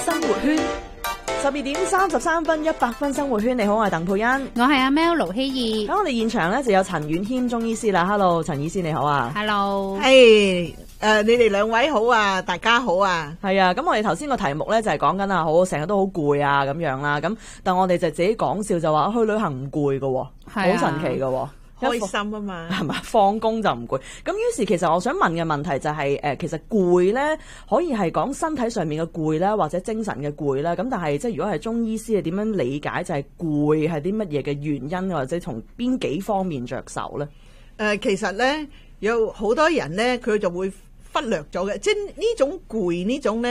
生活圈12:33 100分生活圈，你好，我係鄧佩欣， 我係阿 Mel 盧希義。 喺我哋現場咧就有陳婉謙中醫師啦。Hello， 陳醫師你好啊。 Hello， 你哋兩位好啊，大家好啊。 係啊，咁我哋頭先個題目咧就係講緊啊，好成日都好攰啊咁樣啦。咁但我哋就自己講笑就話去旅行唔攰㗎，好神奇㗎。 開心啊嘛， 係咪？放工就唔攰。咁於是其實我想問嘅問題就係其實攰咧可以係講身體上面嘅攰啦，或者精神嘅攰啦。咁但係即係如果係中醫師係點樣理解就係攰係啲乜嘢嘅原因，或者從邊幾方面着手咧？ 其實咧有好多人咧佢就會忽略咗嘅，即係呢種攰呢種咧。